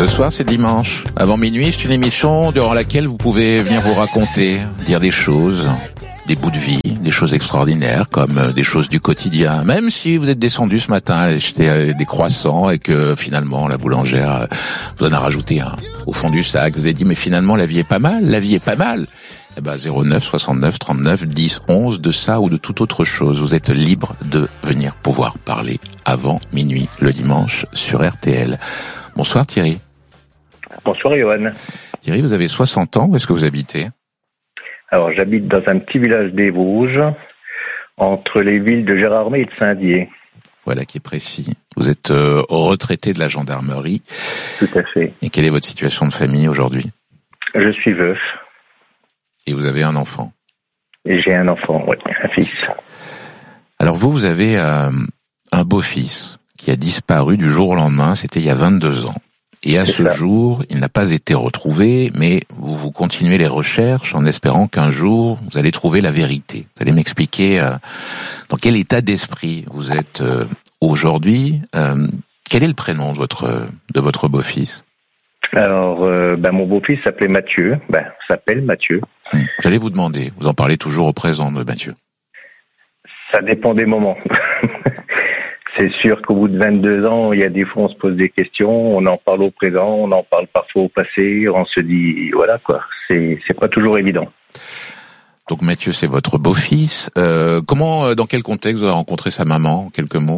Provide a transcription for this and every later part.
Ce soir, c'est dimanche. Avant minuit, c'est une émission durant laquelle vous pouvez venir vous raconter, dire des choses, des bouts de vie, des choses extraordinaires, comme des choses du quotidien. Même si vous êtes descendu ce matin à acheter des croissants et que finalement la boulangère vous en a rajouté un au fond du sac. Vous avez dit, mais finalement la vie est pas mal, la vie est pas mal. Eh ben 09 69 39 10 11 de ça ou de toute autre chose. Vous êtes libre de venir pouvoir parler avant minuit le dimanche sur RTL. Bonsoir Thierry. Bonsoir Johan. Thierry, vous avez 60 ans, où est-ce que vous habitez ? Alors j'habite dans un petit village des Vosges, entre les villes de Gérardmer et de Saint-Dié. Voilà qui est précis. Vous êtes retraité de la gendarmerie. Tout à fait. Et quelle est votre situation de famille aujourd'hui ? Je suis veuf. Et vous avez un enfant ? Et j'ai un enfant, oui, un fils. Alors vous avez un beau-fils qui a disparu du jour au lendemain, c'était il y a 22 ans. Et à ce jour, il n'a pas été retrouvé, mais vous continuez les recherches en espérant qu'un jour, vous allez trouver la vérité. Vous allez m'expliquer dans quel état d'esprit vous êtes aujourd'hui. Quel est le prénom de votre beau-fils ? Alors, mon beau-fils s'appelle Mathieu. J'allais vous demander, vous en parlez toujours au présent de Mathieu ? Ça dépend des moments. C'est sûr qu'au bout de 22 ans, il y a des fois on se pose des questions, on en parle au présent, on en parle parfois au passé, on se dit, voilà quoi, c'est pas toujours évident. Donc Mathieu, c'est votre beau-fils. Dans quel contexte vous avez rencontré sa maman, en quelques mots ?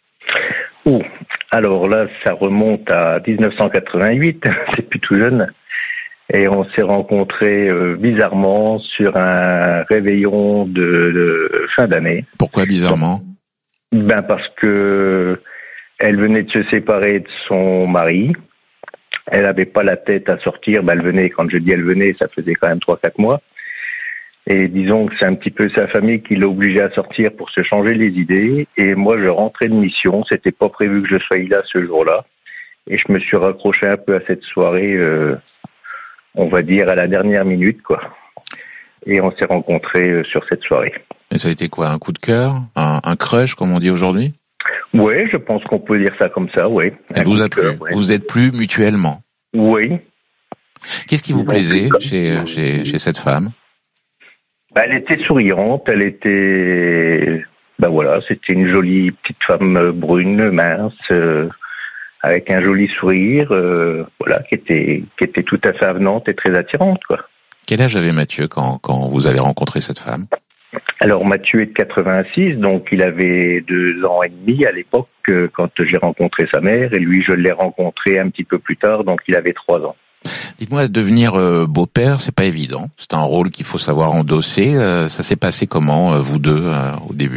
Alors là, ça remonte à 1988, c'est plus tout jeune. Et on s'est rencontrés bizarrement sur un réveillon de fin d'année. Pourquoi bizarrement ? Parce que elle venait de se séparer de son mari. Elle avait pas la tête à sortir. Elle venait, quand je dis elle venait, ça faisait quand même 3-4 mois. Et disons que c'est un petit peu sa famille qui l'a obligée à sortir pour se changer les idées. Et moi, je rentrais de mission. C'était pas prévu que je sois là ce jour-là. Et je me suis raccroché un peu à cette soirée, on va dire à la dernière minute, quoi. Et on s'est rencontrés sur cette soirée. Et ça a été quoi, un coup de cœur, un crush, comme on dit aujourd'hui ? Oui, je pense qu'on peut dire ça comme ça, oui. Et vous êtes plus mutuellement ? Oui. Qu'est-ce qui vous plaisait chez cette femme ? Elle était souriante, elle était... c'était une jolie petite femme brune, mince, avec un joli sourire, qui était tout à fait avenante et très attirante, quoi. Quel âge avait Mathieu quand vous avez rencontré cette femme ? Alors Mathieu est de 86, donc il avait 2 ans et demi à l'époque quand j'ai rencontré sa mère, et lui je l'ai rencontré un petit peu plus tard, donc il avait 3 ans. Dites-moi, devenir beau-père, c'est pas évident. C'est un rôle qu'il faut savoir endosser. Ça s'est passé comment, vous deux, au début ?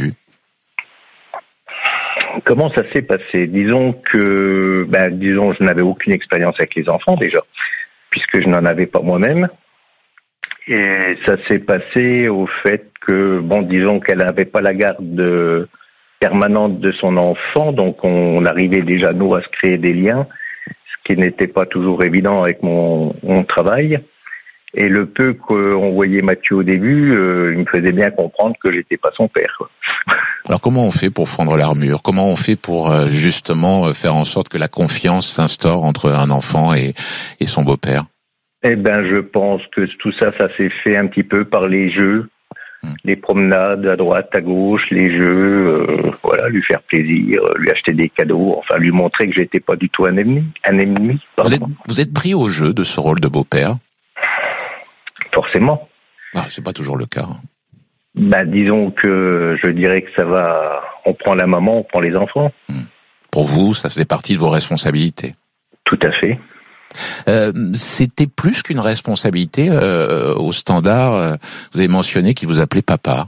Comment ça s'est passé ? Disons que je n'avais aucune expérience avec les enfants déjà, puisque je n'en avais pas moi-même. Et ça s'est passé au fait que, disons qu'elle n'avait pas la garde permanente de son enfant, donc on arrivait déjà, nous, à se créer des liens, ce qui n'était pas toujours évident avec mon travail. Et le peu qu'on voyait Mathieu au début, il me faisait bien comprendre que j'étais pas son père, quoi. Alors comment on fait pour fendre l'armure ? Comment on fait pour justement faire en sorte que la confiance s'instaure entre un enfant et son beau-père ? Je pense que tout ça s'est fait un petit peu par les jeux, les promenades à droite, à gauche, les jeux, lui faire plaisir, lui acheter des cadeaux, enfin lui montrer que j'étais pas du tout un ennemi. Vous êtes pris au jeu de ce rôle de beau-père ? Forcément. C'est pas toujours le cas. Disons que je dirais que ça va, on prend la maman, on prend les enfants. Pour vous, ça faisait partie de vos responsabilités ? Tout à fait. C'était plus qu'une responsabilité au standard. Vous avez mentionné qu'il vous appelait papa.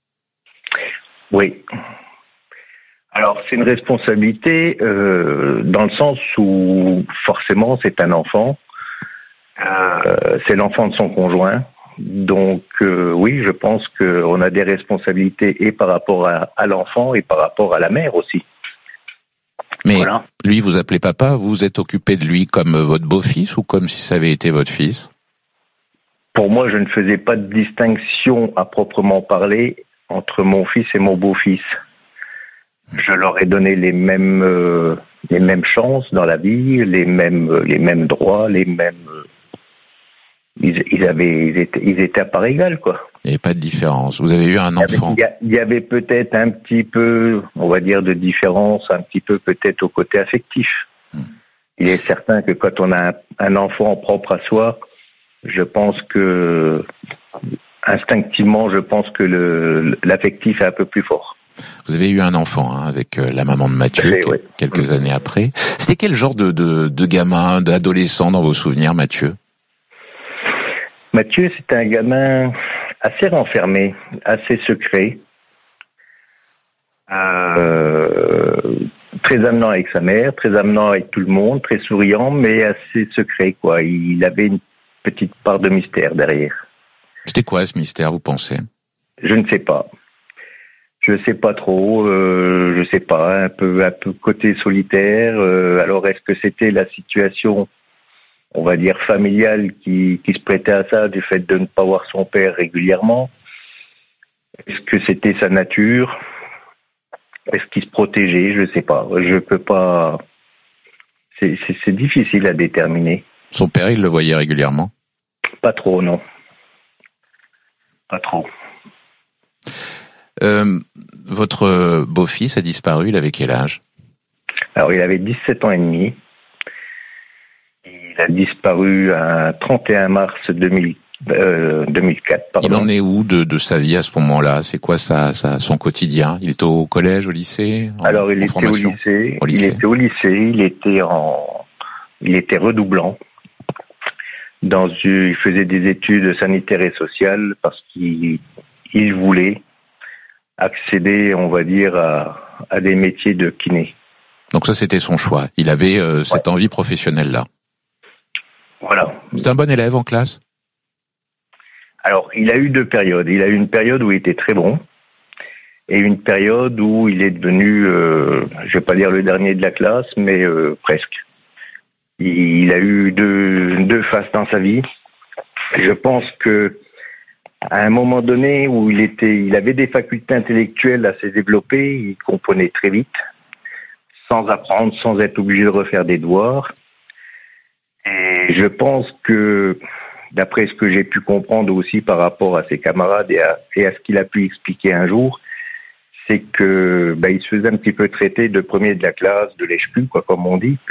Oui. Alors c'est une responsabilité dans le sens où forcément c'est un enfant, c'est l'enfant de son conjoint. Donc oui, je pense qu'on a des responsabilités et par rapport à l'enfant et par rapport à la mère aussi. Mais voilà. Lui, vous appelez papa, vous vous êtes occupé de lui comme votre beau-fils ou comme si ça avait été votre fils ? Pour moi, je ne faisais pas de distinction à proprement parler entre mon fils et mon beau-fils. Je leur ai donné les mêmes chances dans la vie, les mêmes droits, ils étaient à part égale, quoi. Il n'y avait pas de différence. Vous avez eu un enfant. Il y avait peut-être un petit peu, on va dire, de différence, un petit peu peut-être au côté affectif. Il est certain que quand on a un enfant propre à soi, je pense que instinctivement, l'affectif est un peu plus fort. Vous avez eu un enfant avec la maman de Mathieu quelques années après. C'était quel genre de gamin, d'adolescent dans vos souvenirs, Mathieu? Mathieu, c'était un gamin assez renfermé, assez secret, très avenant avec sa mère, très avenant avec tout le monde, très souriant, mais assez secret, quoi. Il avait une petite part de mystère derrière. C'était quoi ce mystère, vous pensez? Je ne sais pas. Je sais pas trop. Je sais pas. Un peu côté solitaire. Alors, est-ce que c'était la situation, on va dire, familiale qui se prêtait à ça, du fait de ne pas voir son père régulièrement? Est-ce que c'était sa nature? Est-ce qu'il se protégeait? Je sais pas. Je peux pas. C'est difficile à déterminer. Son père, il le voyait régulièrement? Pas trop, non. Pas trop. Votre beau-fils a disparu, il avait quel âge? Alors, il avait 17 ans et demi. Il a disparu un 31 mars 2004. Pardon. Il en est où de sa vie à ce moment-là? C'est quoi son quotidien? Il était au collège, au lycée? Alors, il était au lycée. Il était au lycée. Il était redoublant. Il faisait des études sanitaires et sociales parce qu'il voulait accéder, on va dire, à des métiers de kiné. Donc ça, c'était son choix. Il avait cette envie professionnelle-là. Voilà. C'est un bon élève en classe? Alors, il a eu deux périodes. Il a eu une période où il était très bon et une période où il est devenu, je vais pas dire le dernier de la classe, mais presque. Il a eu deux phases dans sa vie. Je pense que à un moment donné où il avait des facultés intellectuelles assez développées, il comprenait très vite, sans apprendre, sans être obligé de refaire des devoirs. Et je pense que, d'après ce que j'ai pu comprendre aussi par rapport à ses camarades et à ce qu'il a pu expliquer un jour, c'est que il se faisait un petit peu traiter de premier de la classe, de lèche-cul, quoi, comme on dit.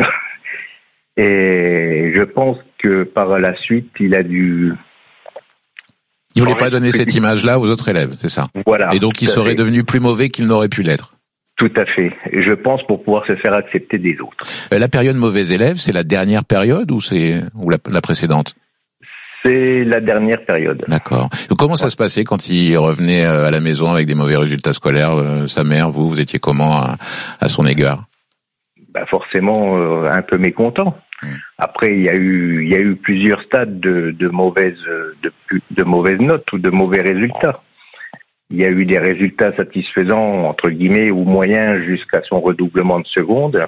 Et je pense que par la suite, il a dû... Il voulait pas donner cette image-là aux autres élèves, c'est ça? Voilà. Et donc il serait devenu plus mauvais qu'il n'aurait pu l'être. Tout à fait. Et je pense pour pouvoir se faire accepter des autres. La période mauvais élève, c'est la dernière période ou la précédente? C'est la dernière période. D'accord. Donc, comment ça se passait quand il revenait à la maison avec des mauvais résultats scolaires? Sa mère, vous étiez comment à son égard? Forcément un peu mécontent. Après, il y a eu plusieurs stades de mauvaises notes ou de mauvais résultats. Il y a eu des résultats satisfaisants, entre guillemets, ou moyens jusqu'à son redoublement de seconde.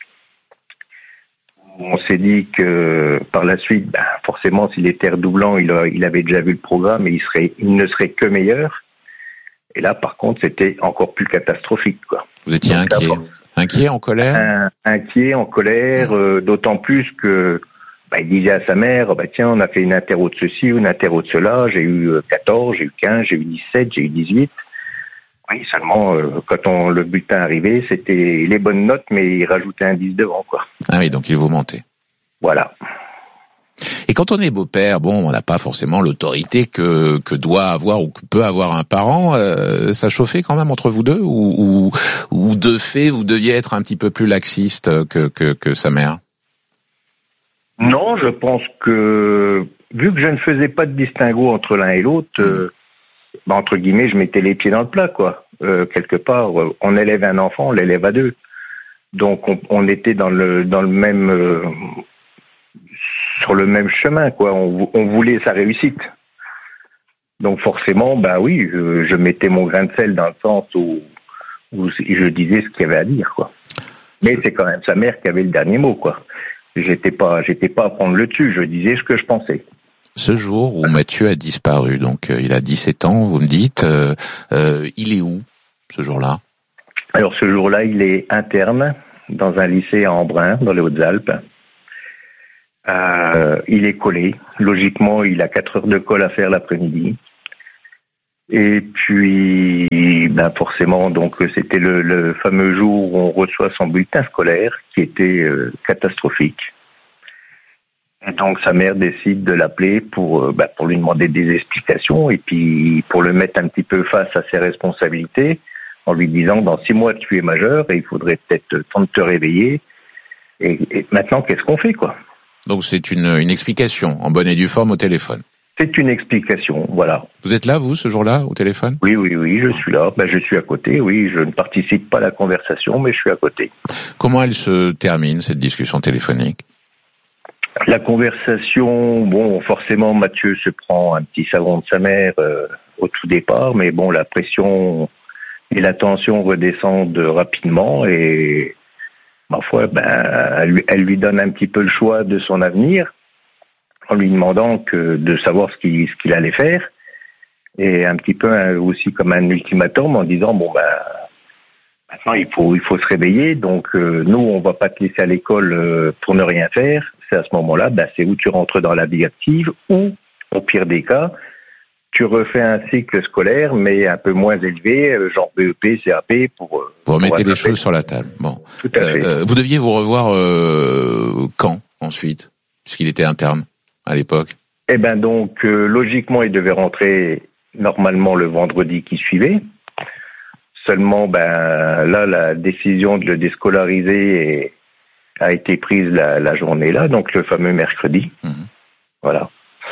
On s'est dit que par la suite, forcément, s'il était redoublant, il avait déjà vu le programme et il ne serait que meilleur. Et là, par contre, c'était encore plus catastrophique, quoi. Vous étiez inquiet? Inquiet, en colère? Inquiet, en colère, d'autant plus que il disait à sa mère, tiens, on a fait une interro de ceci ou une interro de cela, j'ai eu 14, j'ai eu 15, j'ai eu 17, j'ai eu 18. Oui, seulement, quand le bulletin arrivait, c'était les bonnes notes, mais il rajoutait un 10 devant, quoi. Ah oui, donc il vous mentait. Voilà. Et quand on est beau-père, on n'a pas forcément l'autorité que doit avoir ou que peut avoir un parent. Ça chauffait quand même entre vous deux, ou de fait vous deviez être un petit peu plus laxiste que sa mère? Non, je pense que vu que je ne faisais pas de distinguo entre l'un et l'autre, entre guillemets, je mettais les pieds dans le plat, quoi. Quelque part, on élève un enfant, on l'élève à deux. Donc on était dans le même sur le même chemin, quoi. On voulait sa réussite. Donc forcément, oui, je mettais mon grain de sel dans le sens où je disais ce qu'il y avait à dire, quoi. Mais c'est quand même sa mère qui avait le dernier mot, quoi. J'étais pas à prendre le dessus, je disais ce que je pensais. Ce jour où Mathieu a disparu, donc il a 17 ans, vous me dites, il est où ce jour-là? Alors ce jour-là, il est interne dans un lycée à Embrun, dans les Hautes-Alpes. Il est collé. Logiquement, il a 4 heures de colle à faire l'après-midi. Et puis, forcément, donc c'était le fameux jour où on reçoit son bulletin scolaire, qui était catastrophique. Et donc sa mère décide de l'appeler pour lui demander des explications et puis pour le mettre un petit peu face à ses responsabilités, en lui disant dans 6 mois tu es majeur et il faudrait peut-être temps de te réveiller. Et maintenant, qu'est-ce qu'on fait, quoi? Donc c'est une explication en bonne et due forme au téléphone. C'est une explication, voilà. Vous êtes là, vous, ce jour-là, au téléphone? Oui, je suis là. Je suis à côté, oui. Je ne participe pas à la conversation, mais je suis à côté. Comment elle se termine, cette discussion téléphonique? La conversation, forcément, Mathieu se prend un petit savon de sa mère au tout départ, mais la pression et la tension redescendent rapidement et, ma foi, elle lui donne un petit peu le choix de son avenir, en lui demandant de savoir ce qu'il allait faire, et un petit peu aussi comme un ultimatum en disant maintenant il faut se réveiller, donc nous on va pas te laisser à l'école pour ne rien faire. C'est à ce moment-là, c'est où tu rentres dans la vie active, ou au pire des cas tu refais un cycle scolaire mais un peu moins élevé, genre BEP, CAP pour vous remettez les choses sur la table. Bon, tout à fait. Vous deviez vous revoir quand ensuite, puisqu'il était interne à l'époque? Donc logiquement il devait rentrer normalement le vendredi qui suivait. Seulement là la décision de le déscolariser a été prise la journée-là, donc le fameux mercredi. Voilà.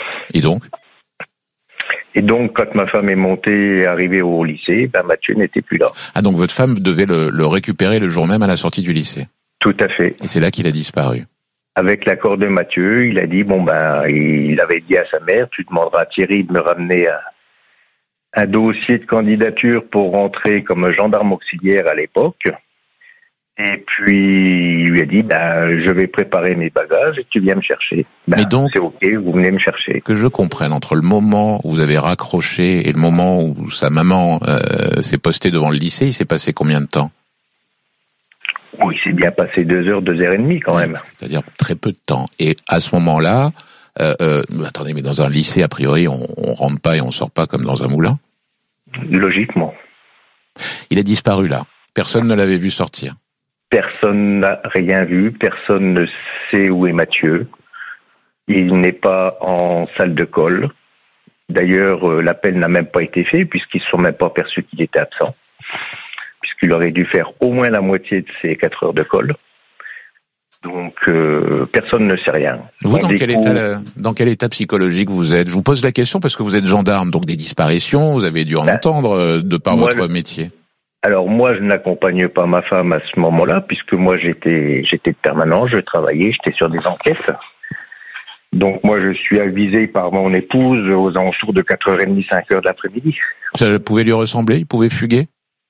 Et donc, quand ma femme est montée et arrivée au lycée, Mathieu n'était plus là. Ah, donc votre femme devait le récupérer le jour même à la sortie du lycée? Tout à fait. Et c'est là qu'il a disparu? Avec l'accord de Mathieu, il a dit, il avait dit à sa mère, tu demanderas à Thierry de me ramener un dossier de candidature pour rentrer comme gendarme auxiliaire à l'époque. Et puis, il lui a dit, je vais préparer mes bagages et tu viens me chercher. Mais donc, c'est OK, vous venez me chercher. Que je comprenne, entre le moment où vous avez raccroché et le moment où sa maman s'est postée devant le lycée, il s'est passé combien de temps? Oui, il s'est bien passé 2 heures, 2 heures et demie quand même. C'est-à-dire très peu de temps. Et à ce moment-là, attendez, mais dans un lycée, a priori, on rentre pas et on sort pas comme dans un moulin? Logiquement. Il a disparu là. Personne ne l'avait vu sortir. Personne n'a rien vu, personne ne sait où est Mathieu. Il n'est pas en salle de colle. D'ailleurs, l'appel n'a même pas été fait puisqu'ils ne se sont même pas aperçus qu'il était absent. Puisqu'il aurait dû faire au moins la moitié de ses 4 heures de colle. Donc, personne ne sait rien. Vous, dans quel état psychologique vous êtes? Je vous pose la question parce que vous êtes gendarme, donc des disparitions, vous avez dû en entendre de par votre métier. Alors moi, je n'accompagne pas ma femme à ce moment-là, puisque moi j'étais de permanent, je travaillais, j'étais sur des enquêtes. Donc moi, je suis avisé par mon épouse aux alentours de 4h30, 5h de l'après-midi. Ça pouvait lui ressembler? Il pouvait fuguer?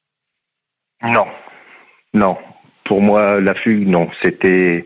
Non. Pour moi, la fugue, non. C'était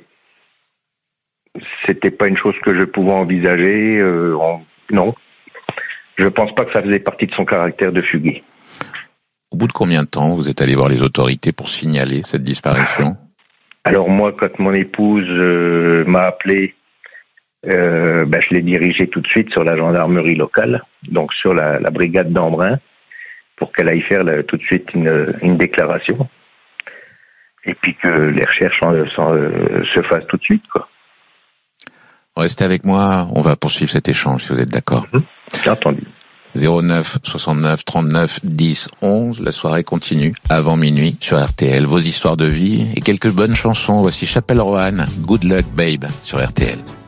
pas une chose que je pouvais envisager. Non. Je pense pas que ça faisait partie de son caractère de fuguer. Au bout de combien de temps vous êtes allé voir les autorités pour signaler cette disparition? Alors moi, quand mon épouse m'a appelé, je l'ai dirigé tout de suite sur la gendarmerie locale, donc sur la brigade d'Embrun, pour qu'elle aille faire tout de suite une déclaration. Et puis que les recherches se fassent tout de suite, quoi. Restez avec moi, on va poursuivre cet échange, si vous êtes d'accord. J'ai entendu. 09 69 39 10 11, la soirée continue avant minuit sur RTL. Vos histoires de vie et quelques bonnes chansons. Voici Chapelle Roanne, Good Luck Babe sur RTL.